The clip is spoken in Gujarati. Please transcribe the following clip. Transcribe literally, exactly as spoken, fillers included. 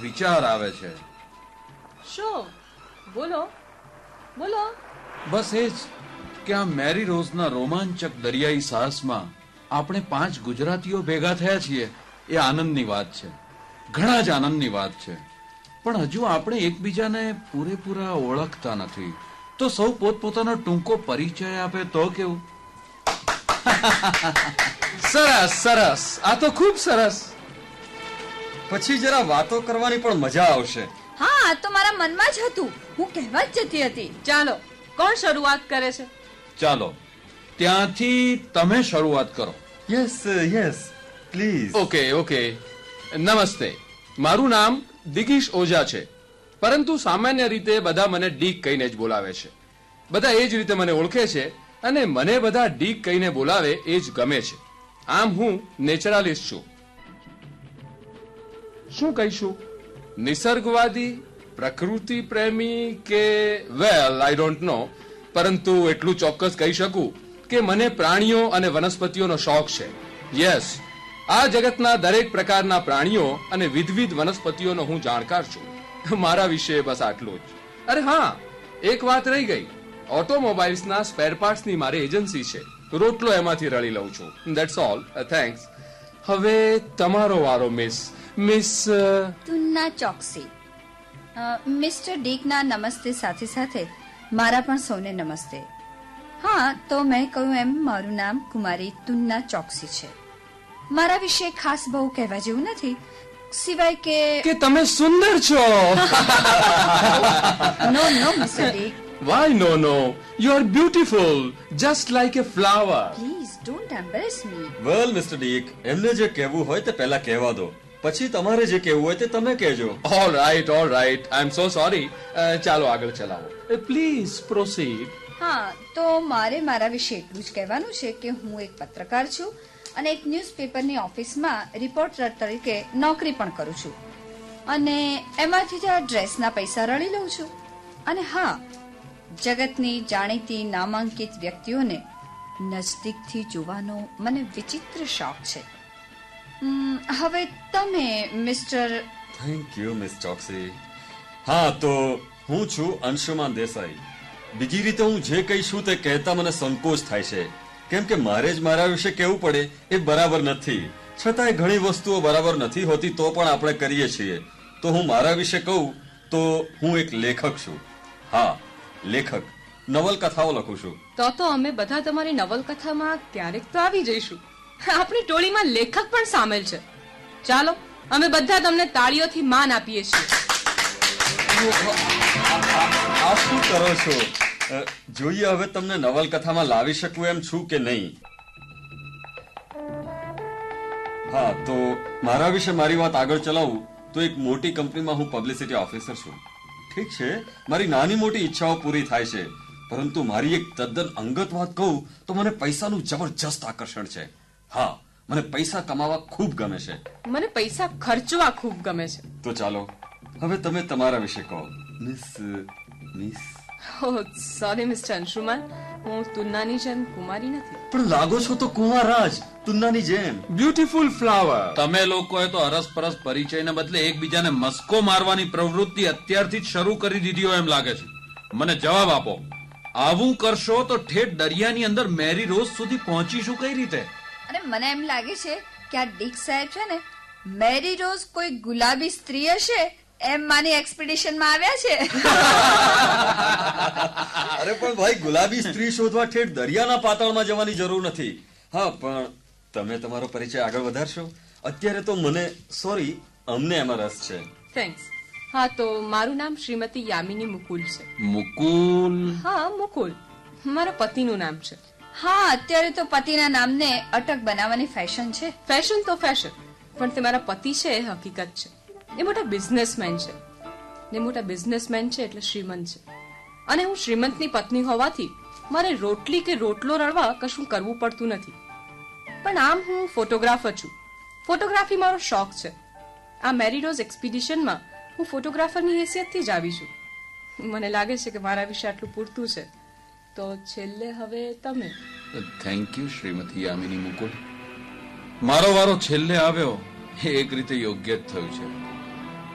વિચાર આવે છે. શું? બોલો બોલો. બસ એ જ કે આ મેરી રોઝના રોમાંચક દરિયાઈ સાહસમાં આપણે પાંચ ગુજરાતીઓ ભેગા થયા છીએ એ આનંદની વાત છે, ઘણા જ આનંદની વાત છે. પણ હજુ આપણે એકબીજાને પૂરેપૂરા ઓળખતા નથી, તો સૌ પોતપોતાનો ટૂંકો પરિચય આપે તો કેવું? સરસ સરસ, આ તો ખૂબ સરસ. પછી જરા વાતો કરવાની પણ મજા આવશે. હા, આ તો મારા મનમાં જ હતું, હું કહેવા જ જતી હતી. ચાલો, કોણ શરૂઆત કરે છે? ચાલો, ત્યાંથી તમે શરૂઆત કરો. Yes yes please. Okay okay. નમસ્તે, મારું નામ દિગીશ ઓઝા છે, પરંતુ સામાન્ય રીતે બધા મને ડીક કહીને જ બોલાવે છે. બધા એ જ રીતે મને ઓળખે છે અને મને બધા ડીક કહીને બોલાવે એ જ ગમે છે. આમ હું નેચરાલિસ્ટ છું. શું કહીશું? નિસર્ગવાદી, પ્રકૃતિ પ્રેમી કે વેલ આઈ ડોન્ટ નો, પરંતુ એટલું ચોક્કસ કહી શકું કે મને પ્રાણીઓ અને વનસ્પતિઓનો શોખ છે. યસ, આ જગતના દરેક પ્રકારના પ્રાણીઓ અને વિધવિધ વનસ્પતિઓનો હું જાણકાર છું. મારા વિશે બસ આટલું જ. અરે હા, એક વાત રહી ગઈ. ઓટોમોબાઈલ્સના સ્પેર પાર્ટ્સની મારી એજન્સી છે, રોટલો એમાંથી રળી લઉં છું. That's all. થેન્ક્સ. હવે તમારો વારો મિસ મિસ તુન્ના ચોકસી. મિસ્ટર ડીકના નમસ્તે સાથે સાથે મારા પણ સૌને નમસ્તે. હા, તો મેં કહ્યું એમ મારું નામ કુમારી તુન્ના ચોકસી છે. મારા વિશે ખાસ બહુ કહેવા જેવું નથી, સિવાય કે કે તમે સુંદર છો. નો નો mister ડીક. Why no no? You are beautiful, just like a flower. Please don't એમ્બેરેસ me. Well mister ડીક, એમને જે કહેવું હોય તે પહેલા કહેવા દો, પછી તમારે જે કહેવું હોય તે તમે કહેજો. All right, all right. I am so sorry. ચાલો આગળ ચલાવો. Please proceed. હા, તો મારે મારા વિશે એટલું જ કહેવાનું છે કે હું એક પત્રકાર છું અને એક ન્યૂઝપેપરની ઓફિસમાં રિપોર્ટર તરીકે નોકરી પણ કરું છું અને એમાંથી જ આ ડ્રેસના પૈસા રળી લઉં છું. અને હા, જગતની જાણીતી નામાંકિત વ્યક્તિઓને નજદીકથી જોવાનો મને વિચિત્ર શોખ છે. હવે તમે mister. Thank you miss Choksi. હા, તો હું છું અંશુમાન દેસાઈ. બીજી રીતે હું જે કહીશું તે કહેતા મને સંકોચ થાય છે, કેમ કે મારે જ મારા વિશે કહેવું પડે એ બરાબર નથી. છતાંય ઘણી વસ્તુઓ બરાબર નથી હોતી તો પણ આપણે કરીએ છીએ. તો હું મારા વિશે કહું તો હું એક લેખક છું. હા, લેખક. નવલકથાઓ લખું છું. તો તો અમે બધા તમારી નવલકથામાં ક્યારેક તો આવી જઈશું. આપણી ટોળીમાં લેખક પણ સામેલ છે. ચાલો, અમે બધા તમને તાળીઓથી માન આપીએ છીએ. આ શું કરો છો? જોઈએ હવે તમને નવલકથામાં લાવી શકું એમ છું કે નહીં. હા, તો મારા વિશે મારી વાત આગળ ચલાવું તો એક મોટી કંપનીમાં હું પબ્લિસિટી ઓફિસર છું. ઠીક છે, મારી નાની મોટી ઈચ્છાઓ પૂરી થાય છે, પરંતુ મારી એક તદ્દન અંગત વાત કહું તો મને પૈસાનું જબરજસ્ત આકર્ષણ છે. હા, મને પૈસા કમાવા ખૂબ ગમે છે. મને પૈસા ખર્ચવા ખૂબ ગમે છે. તો ચાલો હવે તમે તમારા વિશે કહો મિસ. મિસ ઓહ સોરી મિસ્ટર અંશુમાન, હું તુન્નાની જેમ કુમારી નથી. પણ લાગો છો તો કુંવારાજ, તુન્નાની જેમ. Beautiful flower. તમે લોકોએ તો અરસપરસ પરિચયને બદલે એકબીજાને મસ્કો મારવાની પ્રવૃત્તિ અત્યારથી જ શરૂ કરી દીધી હોય એમ લાગે છે. મને જવાબ આપો, આવું કરશો તો ઠેઠ દરિયાની અંદર મેરી રોઝ સુધી પહોંચીશું કઈ રીતે? અને મને એમ લાગે છે કે આ ડીક સાહેબ છે ને, મેરી રોઝ કોઈ ગુલાબી સ્ત્રી હશે એમ માની એક્સપેડિશનમાં આવ્યા છે. અરે પણ ભાઈ, ગુલાબી સ્ત્રી શોધવા ઠેઠ દરિયાના પાતાળમાં જવાની જરૂર નથી. હા, પણ તમે તમારો પરિચય આગળ વધારશો? અત્યારે તો મને સોરી અમને એમાં રસ છે. થેન્ક્સ. હા, તો મારું નામ શ્રીમતી યામિની મુકુલ છે. મુકુલ? હા, મુકુલ મારા પતિનું નામ છે. હા, અત્યારે તો પતિના નામને અટક બનાવવાની ફેશન છે. ફેશન તો ફેશન, પણ તે મારા પતિ છે એ હકીકત છે. એ મોટા બિઝનેસમેન છે ને મોટા બિઝનેસમેન છે એટલે શ્રીમંત છે. અને હું શ્રીમંતની પત્ની હોવાથી મારે રોટલી કે રોટલો રળવા કશું કરવું પડતું નથી. પણ આમ હું ફોટોગ્રાફર છું. ફોટોગ્રાફી મારો શોખ છે. આ મેરી રોઝ એક્સપિડિશનમાં હું ફોટોગ્રાફરની હેસિયતથી જ આવી છું. મને લાગે છે કે મારા વિશે આટલું પૂરતું છે. તો છેલ્લે હવે તમે. Thank you Shrimati Yamini Mukul. મારો વારો છેલ્લે આવ્યો, એક રીતે યોગ્ય જ થયું છે.